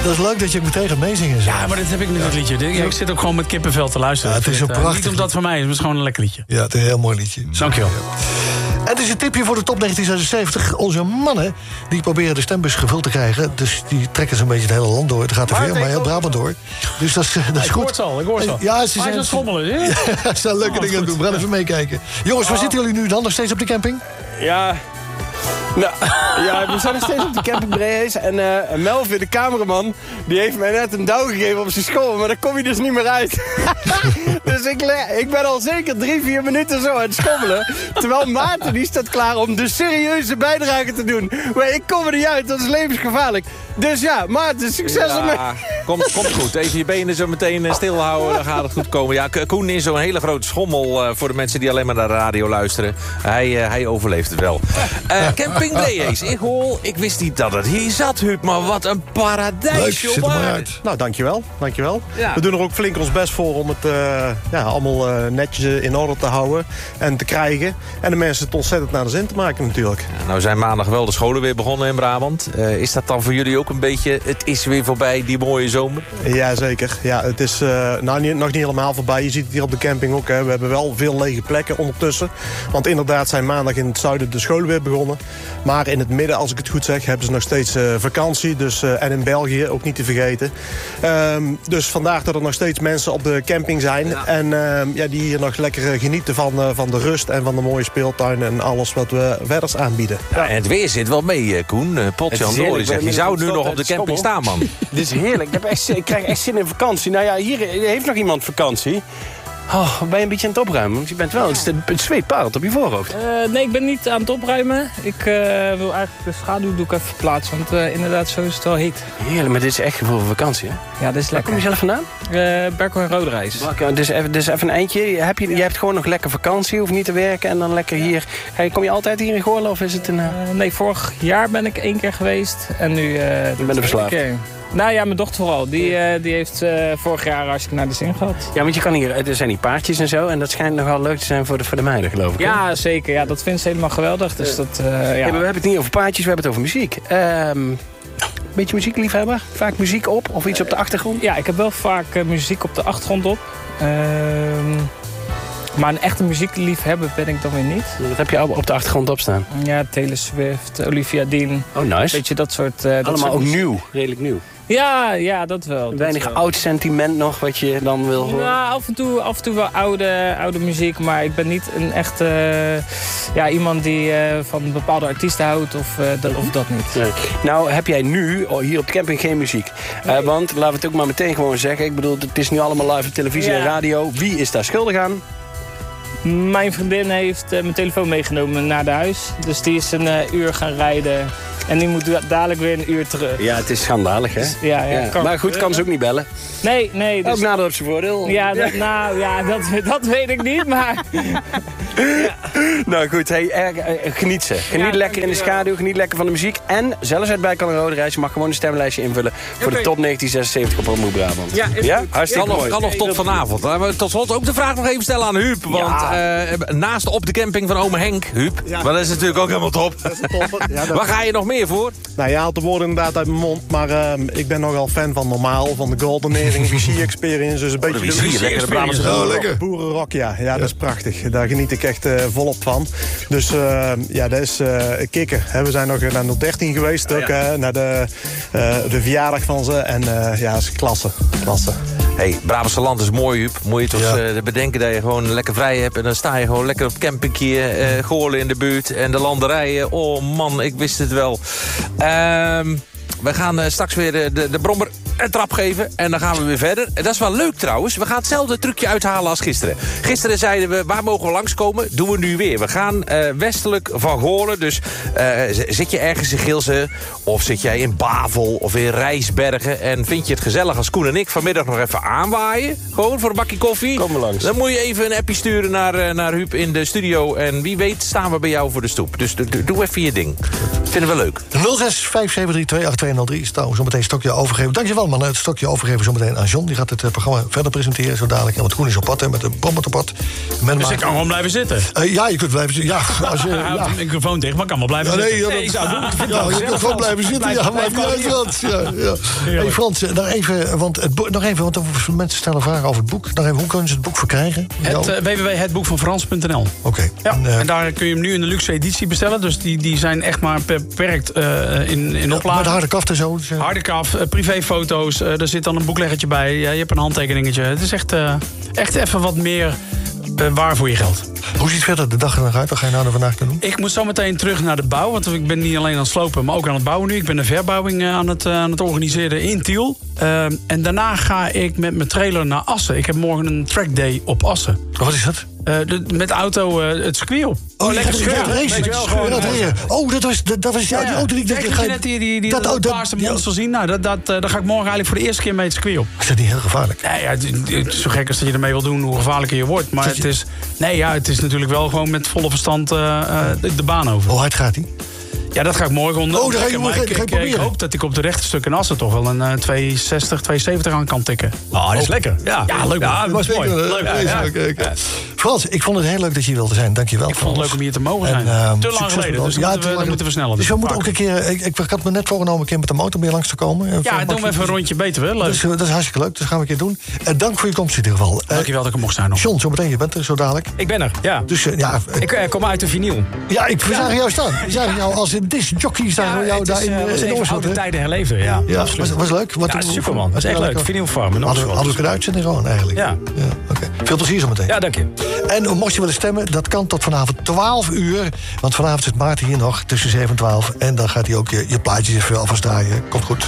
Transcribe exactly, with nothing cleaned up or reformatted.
Dat is leuk dat je meteen gaat meezingen. Zo. Ja, maar dat heb ik niet, dat liedje. Ja, ik zit ook gewoon met kippenvel te luisteren. Ja, het is zo prachtig. Niet omdat het van mij is, het is gewoon een lekker liedje. Ja, het is een heel mooi liedje. Dankjewel. En het is een tipje voor de top negentien zesenzeventig. Onze mannen die proberen de stembus gevuld te krijgen. Dus die trekken zo'n beetje het hele land door. Het gaat er veel, maar heel Brabant door. Dus dat is, dat is ik goed. hoor het al, ik hoor het al. Ja, ze zijn aan het schommelen, hè? Ja, ze zijn leuke Oh, dingen aan het doen. We gaan even meekijken. Jongens, waar zitten jullie nu dan? Nog steeds op de camping? Ja... Nou, ja, we zijn nog steeds op de camping Brees. En uh, Melvin, de cameraman, die heeft mij net een douw gegeven op zijn school. Maar daar kom je dus niet meer uit. Dus ik, ik ben al zeker drie, vier minuten zo aan het schommelen. Terwijl Maarten, die staat klaar om de serieuze bijdrage te doen. Maar ik kom er niet uit, dat is levensgevaarlijk. Dus ja, Maarten, succes ja, ermee. Komt, komt goed. Even je benen zo meteen stilhouden, dan gaat het goed komen. Ja, Koen is zo'n hele grote schommel uh, voor de mensen die alleen maar naar de radio luisteren. Hij, uh, hij overleeft het wel. Uh, camping Brees, ik hoor, ik wist niet dat het hier zat, Huub, maar wat een paradijs. Leuk, zit er maar uit. Nou, dankjewel. dankjewel. Ja. We doen er ook flink ons best voor om het uh, ja, allemaal uh, netjes in orde te houden en te krijgen. En de mensen het ontzettend naar de zin te maken natuurlijk. Ja, nou zijn maandag wel de scholen weer begonnen in Brabant. Uh, is dat dan voor jullie ook een beetje, het is weer voorbij, die mooie zomer? Jazeker. Ja, het is uh, nou, niet, nog niet helemaal voorbij. Je ziet het hier op de camping ook. Hè. We hebben wel veel lege plekken ondertussen. Want inderdaad zijn maandag in het zuiden de scholen weer begonnen. Maar in het midden, als ik het goed zeg, hebben ze nog steeds uh, vakantie. Dus, uh, en in België, ook niet te vergeten. Um, dus vandaar dat er nog steeds mensen op de camping zijn. Ja. En uh, ja, die hier nog lekker genieten van, uh, van de rust en van de mooie speeltuin en alles wat we verder aanbieden. Ja, ja. En het weer zit wel mee, Koen. Uh, Potjan Dooi zegt, je zou nu nog op de camping staan, man. Dit is heerlijk. Ik, heb echt, ik krijg echt zin in vakantie. Nou ja, hier heeft nog iemand vakantie. Oh, ben je een beetje aan het opruimen? Want je bent wel, het, het zweet parelt op je voorhoofd. Uh, nee, ik ben niet aan het opruimen. Ik uh, wil eigenlijk de schaduwdoek even verplaatsen. Want uh, inderdaad, zo is het wel heet. Heerlijk, maar dit is echt gevoel voor vakantie, hè? Ja, dit is lekker. Waar kom je zelf vandaan? Uh, Berkel en Roderijs. Dus even, dus even een eindje. Heb je, je hebt gewoon nog lekker vakantie, hoeft niet te werken. En dan lekker hier. Hey, kom je altijd hier in Goorlen of is het een... Uh... Uh, nee, vorig jaar ben ik één keer geweest. En nu... Uh, ben je verslaafd? Keer. Nou ja, mijn dochter vooral. Die, uh, die heeft uh, vorig jaar hartstikke naar de zin gehad. Ja, want je kan hier, er zijn die paardjes en zo. En dat schijnt nogal leuk te zijn voor de, voor de meiden, geloof ik. Ja, hè? Zeker. Ja, dat vindt ze helemaal geweldig. Dus dat, uh, ja. Ja, maar we hebben het niet over paardjes, we hebben het over muziek. Um, beetje muziekliefhebber? Vaak muziek op of iets op de achtergrond? Ja, ik heb wel vaak uh, muziek op de achtergrond op. Uh, maar een echte muziekliefhebber ben ik dan weer niet. Wat heb je op de achtergrond op staan? Ja, Taylor Swift, Olivia Dean. Oh, nice. Weet je, dat soort... Uh, dat Allemaal soort ook muziek. nieuw, redelijk nieuw. Ja, ja, dat wel. Dat Weinig wel. oud sentiment nog wat je dan wil horen? Nou, af en toe, af en toe wel oude, oude muziek. Maar ik ben niet een echte uh, ja, iemand die uh, van bepaalde artiesten houdt of, uh, dat, of dat niet. Nee. Nou, heb jij nu oh, hier op de camping geen muziek? Nee. Uh, want, laten we het ook maar meteen gewoon zeggen. Ik bedoel, het is nu allemaal live op televisie ja. en radio. Wie is daar schuldig aan? Mijn vriendin heeft uh, mijn telefoon meegenomen naar de huis. Dus die is een uh, uur gaan rijden. En die moet dadelijk weer een uur terug. Ja, het is schandalig, hè? Dus, ja, ja, ja. Maar goed, kan ze ook niet bellen. Nee, nee. Dus... Ook nadeel op zijn voordeel. Ja, dat, nou, ja dat, dat weet ik niet, maar... ja. Nou goed, hey, er, er, geniet ze. Geniet ja, lekker in de schaduw, geniet lekker van de muziek. En zelfs uit Berkel en Roderijs, je mag gewoon een stemlijstje invullen... voor okay. de top negentien zesenzeventig op Omroep Brabant. Ja, ja? Hartstikke kan mooi. Nog, kan nog tot vanavond. We tot slot ook de vraag nog even stellen aan Huub. Want ja. uh, naast op de camping van ome Henk, Huub... Ja. maar dat is natuurlijk ook helemaal top. Dat is top. Ja, dat... Waar ga je nog meer voor? Nou, je haalt de woorden inderdaad uit mijn mond. Maar uh, ik ben nogal fan van Normaal, van de Golden Earring V C Experience. Dus een oh, beetje de V C, lekker de Brabantse oh, lekker. Boerenrock, ja. ja. Dat is prachtig. Daar geniet ik echt uh, volop van. Dus uh, ja, dat is uh, kicken. We zijn nog naar nul dertien geweest, ook, ja. uh, naar de, uh, de verjaardag van ze. En uh, ja, dat is klasse. klasse. Hey, Brabantse land is mooi, Huub. Moet je toch ja. uh, bedenken dat je gewoon lekker vrij hebt. En dan sta je gewoon lekker op campingje, uh, Goorlen in de buurt. En de landerijen. Oh man, ik wist het wel. Uh, we gaan uh, straks weer de, de, de brommer een trap geven. En dan gaan we weer verder. En dat is wel leuk trouwens. We gaan hetzelfde trucje uithalen als gisteren. Gisteren zeiden we, waar mogen we langskomen? Doen we nu weer. We gaan uh, westelijk van Goorlen. Dus uh, zit je ergens in Gilze? Of zit jij in Bavel? Of in Rijsbergen? En vind je het gezellig als Koen en ik vanmiddag nog even aanwaaien? Gewoon voor een bakje koffie? Kom maar langs. Dan moet je even een appje sturen naar, uh, naar Huub in de studio. En wie weet staan we bij jou voor de stoep. Dus doe, doe even je ding. Vinden we leuk. nul zes vijf zeven drie twee acht twee nul drie is trouwens zometeen een stokje overgeven. Dankjewel man, het stokje overgeven zometeen aan John. Die gaat het uh, programma verder presenteren zo dadelijk. En wat Koen is op pad, hè, met de bom op pad. Men dus ik kan gewoon blijven zitten? Uh, ja, je kunt blijven zitten. Ja, als je, Hij houdt ja. de microfoon tegen, maar ik kan wel blijven ja, nee, zitten. Ja, nee, ik zou het doen. Ik vind ja, het je kunt gewoon blijven zitten. Ja, maar niet uit, Frans. Ja, ja. Hey, Frans, nog even, want het boek, nog even, want mensen stellen vragen over het boek. Nog even, hoe kunnen ze het boek verkrijgen? Het, uh, w w w punt het boek van frans punt n l. Oké. Okay. Ja, en, uh, en daar kun je hem nu in de luxe editie bestellen. Dus die, die zijn echt maar beperkt uh, in, in oplage. Met harde kaft en zo. Dus, uh... Harde kaf, uh, privéfoto's. Uh, er zit dan een boekleggertje bij. Uh, je hebt een handtekeningetje. Het is echt, uh, echt even wat meer uh, waar voor je geld. Hoe ziet verder de dag er nog uit? Wat ga je nou vandaag doen? Ik moet zo meteen terug naar de bouw. Want ik ben niet alleen aan het slopen, maar ook aan het bouwen nu. Ik ben een verbouwing uh, aan, het, uh, aan het organiseren in Tiel. Uh, en daarna ga ik met mijn trailer naar Assen. Ik heb morgen een trackday op Assen. Wat is dat? Uh, de, met de auto uh, het circuit op. Oh, oh lekker circuit. Oh, dat was, dat, dat was ja, ja, die auto die ik dacht. Kijk, je net die, die, die dat, dat, paarse monster zien. Nou, dat, dat, uh, daar ga ik morgen eigenlijk voor de eerste keer mee het circuit op. Is dat niet heel gevaarlijk? Nee, ja, het, het is zo gek als dat je ermee wil doen, hoe gevaarlijker je wordt. Maar het is, nee, ja, het is natuurlijk wel gewoon met volle verstand uh, uh, de, de baan over. Hoe hard gaat hij? Ja, dat ga ik morgen onder. Oh, ga je, maar ik, ik, ik hoop dat ik op de rechte stuk in Assen toch wel een uh, tweehonderdzestig, tweeënzeventig aan kan tikken. Oh, dat is lekker. Ja, ja leuk. Ja, dat was mooi. Leuk. Ja, ja. Okay, okay. Frans, ik vond het heel leuk dat je hier wilde zijn. Dankjewel. Ik vond het leuk om hier te mogen zijn. En, uh, te lang geleden, dus ja, moeten we, dan moeten we sneller. Dus we moeten ook een keer... Ik, ik had me net voorgenomen een keer met de motor meer langs te komen. Ja, doen we even een rondje beter. Hè? Leuk. Dus, dat is hartstikke leuk. Dat gaan we een keer doen. En dank voor je komst in ieder geval. Dankjewel dat ik er mocht zijn. Nog. John, zo meteen, je bent er zo dadelijk. Ik ben er, ja. Dus, uh, ja ik uh, kom uit de vinyl. Ja, ik, we zagen jou staan. We zagen jou als een discjockey staan. Ja, jou daar in de oude tijden herleven, ja. Ja, was, was leuk. Wat, ja, superman. Was echt leuk. Vinyl Farm. Hadden we kunnen uitzenden gewoon eigenlijk. Ja. ja okay. Veel plezier zo meteen. Ja, dank je. En mocht je willen stemmen, dat kan tot vanavond twaalf uur. Want vanavond zit Maarten hier nog tussen zeven en twaalf. En dan gaat hij ook je, je plaatjes even alvast draaien. Komt goed.